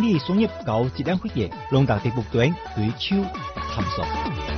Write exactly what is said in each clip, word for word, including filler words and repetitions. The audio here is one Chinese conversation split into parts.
理商业高质量会议，龙达地不断对手探索。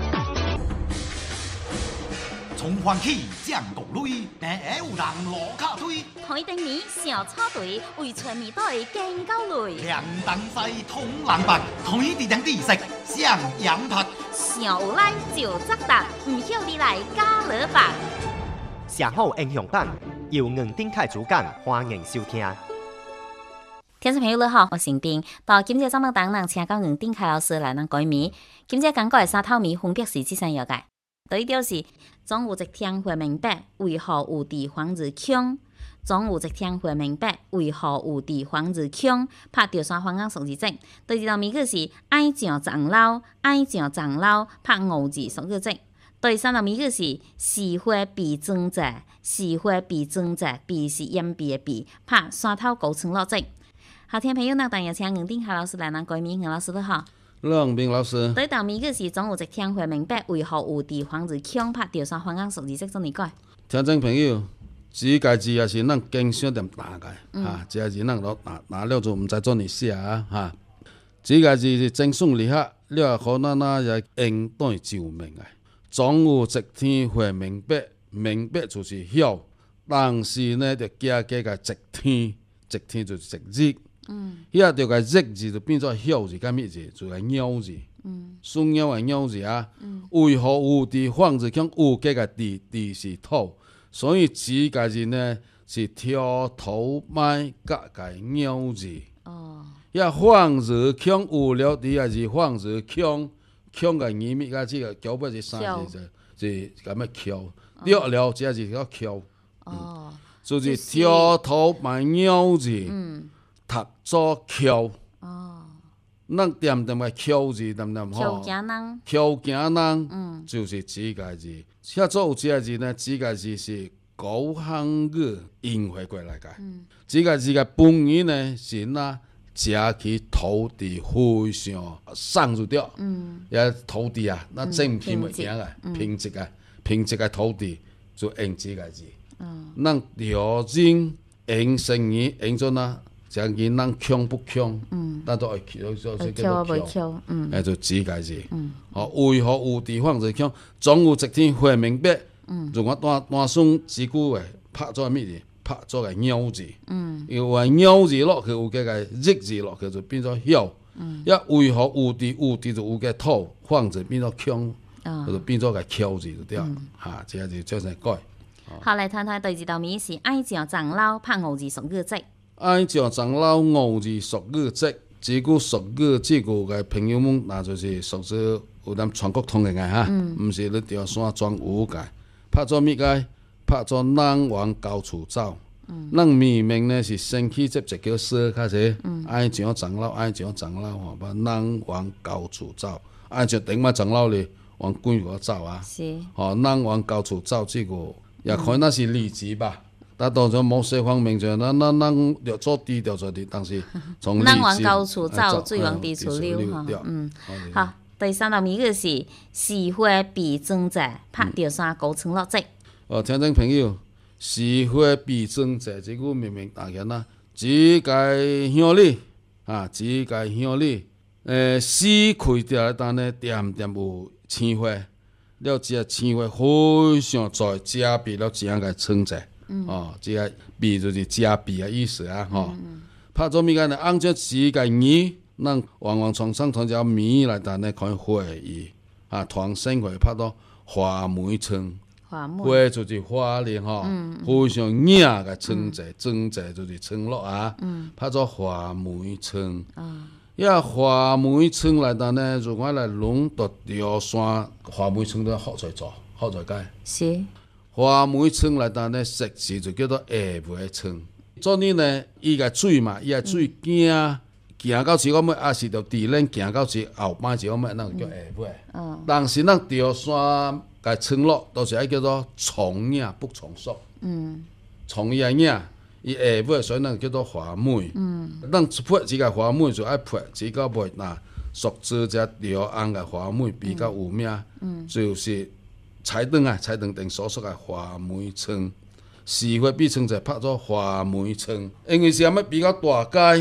从欢喜降国内，平下有人落卡推。 台灯年小草队为全面队更高累。 凉东西通南北，台地两地色向阳拍。 上有来就作答，唔晓你来加勒吧。 写好英雄版，由硬顶开主讲，欢迎收听。 听众朋友你好，我是冰。到今日节目当中，请到硬顶开老师来咱解谜。今日讲过的三套谜分别是这三样个。第一条是总有一天会明白，为何有地方日穷？总有一天会明白，为何有地方日穷？拍着山方向数字证。第二道谜句是爱上长老，爱上长老，拍五字数字证。第三道谜句是是花必争者，是花必争者，必是掩蔽的蔽，拍山头高村落证。好，听众朋友，那当然请硬顶下老师来咱解谜。硬老师你好。 冷冰老师。 第一道谜句是总有一天会明白，为何有地方日穷？拍着山方向数字证怎么改？ 听众朋友，这个字也是咱经常点打的，嗯、哈，这个字咱落打打了就唔知怎么写啊，哈。这个字是真算厉害，了好咱那也应对救命的。总有一天会明白，明白就是晓，但是呢，就加加个一天，一天就是一日。嗯，遐着个日字就变作晓字，甲咩字？就个鸟字。嗯，孙鸟个鸟字啊。嗯，为何有地方日强？有加个地，地是土，所以这个字呢是挑头麦甲个鸟字。哦，遐放日强有了地也是放日强，强个耳咪甲这个桥尾是三字就是咁么桥，了了这是叫桥。哦，就是挑头麦鸟字。嗯。读做桥，哦，咱点点个桥字，点点吼， 桥行人， 桥行人，嗯，就是这个字。写作有这个字呢，这个字是古汉语音会过来个。嗯，这个字个本意呢是那食起土地非常爽就对。嗯，也土地啊，那正偏物件个平直个平直个土地就用这个字。嗯，咱条人用生意用做那。像囡人穷不穷，嗯，咱都会叫做这叫做穷，嗯，哎，就指个字，嗯，好，为何有地方就穷？总有一天会明白，嗯，如果单单算几句话，拍做咩字？拍做个鸟字，嗯，因为鸟字落去有个个日字落去就变做晓，嗯，一为何有地有地就有个土，放字变做穷，哦，就变做个桥字就对，哈，这个就叫做改。 好，来谈谈第二道谜是爱上长老，拍五字属语字。 爱上长老五字俗语则，这句俗语这句个朋友们，那就是属于有咱全国通行个哈，嗯，唔是你条山专有个。拍做咩个？拍做人往高处走。嗯，咱明明呢是先去接一叫说开始，嗯，爱上长老，爱上长老吼，把人往高处走，爱上顶嘛长老哩往贵个走啊。是。吼，人往高处走这个，也可能那是例子吧。但当作某些方面就，咱咱咱要做低调做啲，但是从人往高处走，水往低处流哈。嗯，好，第三道谜语是是花必争者，拍着山高村落者。 哦，听众朋友，是花必争者，这句明明大言啦，只该乡里啊，只该乡里，诶，死开掉来，但呢，点点有青花，了这青花非常在加倍了这样个存在。嗯、哦，这个币就是加币的意思啊，吼、嗯嗯。拍做咩个呢？按照这个语，咱往往从上从条谜来谈呢，可以会意啊，团生会拍到花梅村，花梅就是花莲吼，嗯、非常野个村寨，村寨就是村落啊，嗯、拍做花梅村。啊，呀，花梅村来谈呢，如果来轮到条山，花梅村都好在做，好在解。是。花梅村来谈呢，实字就叫做下梅村。做呢呢，伊个水嘛，伊个水行行到市口尾，也是着地恁行到市后摆市口尾，那就叫下梅。嗯。但是咱条山个村落都是爱叫做重影不重塑。嗯。重影影，伊下尾所以咱叫做花梅。嗯。咱拍这个花梅就爱拍，这个尾那属这只条红个花梅比较有名。嗯。就是。彩灯啊，彩灯灯所属的花梅村，是会被称作拍做花梅村，因为是阿么比较大街，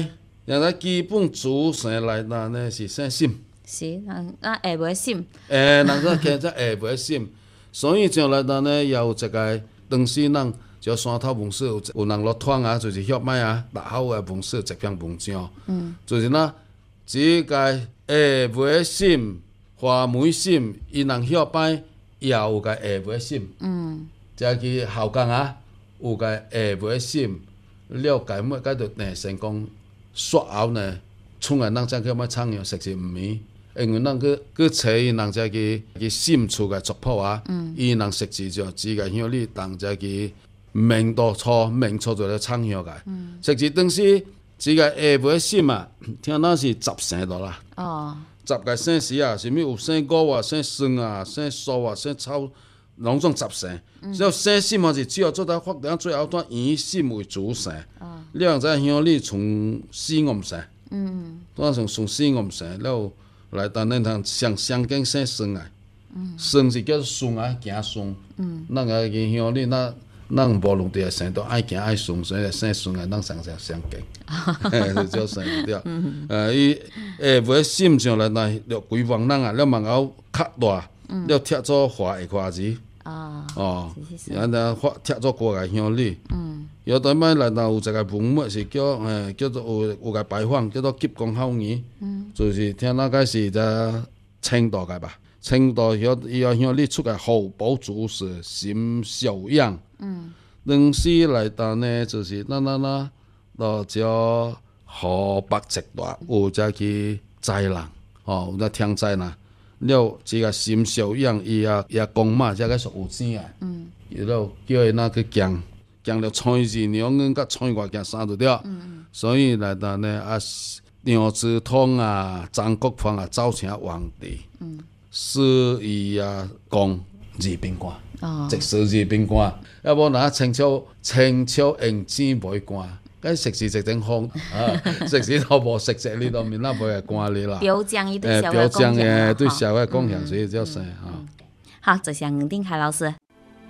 然后基本主神内底呢是姓心， 是，人啊下尾心， 诶，人说其实下尾心，所以像内底呢也有一个当时人就山头文史有有人落团啊，就是血脉啊，大口的文史一篇文章，嗯，就是呐，只个下尾心、花梅心，因人血脉也有个下尾心，嗯，即个后港啊，有个下尾心，了解末解着呢，成功煞后呢，创个人才叫乜唱样，实是毋免。因为咱去去找因人遮个个心处个族谱啊，伊人实际上只个向你当遮个明度初明初就咧唱响个，实际当时只个下尾心啊，听那是十生度啦。 哦， 十个生时啊，啥物有生菇啊、生笋啊、生素啊、生草，拢总十生。只要生心嘛是主要做到发展最后端以心为主神。哦，你人知向你从死我毋生。嗯，当从从死我毋生了。来，当咱通上上经生孙啊，孙是叫做孙啊，行孙。嗯，咱个个乡里，咱咱无论伫个生都爱行爱孙，所以生孙啊，咱上上上经，嘿，叫生对。呃，伊下尾心上来，那了规房人啊，了门口较大，了贴做画下块字。哦，哦，然后画贴做过个乡里。嗯，有当摆来，有一个文物是叫诶，叫做有有个牌坊，叫做急公好言。嗯，就是听那个是在青岛个吧，青岛晓伊要向你出个候补主事心小样。嗯，当时来当呢，就是咱咱咱到叫河北一带有遮去灾人，哦，有在听灾啦。了，一个心小样，伊也也公嘛，才个属有钱啊。嗯，伊了叫伊那去行，行了穿二娘跟甲穿外件衫就了。嗯，所以来当呢啊，杨志通啊、张国芳啊，招请皇帝。嗯，使伊啊讲二品官，哦，直使二品官，要无若清朝清朝用钱买官。该食是一阵风啊，食是都无食食，你都面那袂个官你啦。 表彰伊对社会表彰诶， 对社会贡献，所以叫啥啊？ 好，谢谢黄定凯老师。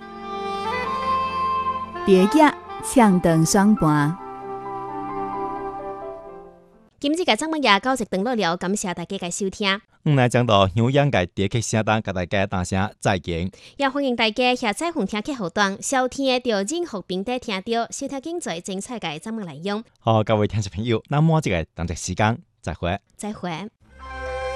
第一唱长双盘。 今日嘅节目也到一段落了，感谢大家嘅收听。 我来讲到香烟嘅第一曲声单，甲大家打声再见。 也欢迎大家下载红听客户端，收听嘅着任何平台听到，收听更多精彩嘅节目内容。 好，各位听众朋友，那么这个等待时间再会。 再会。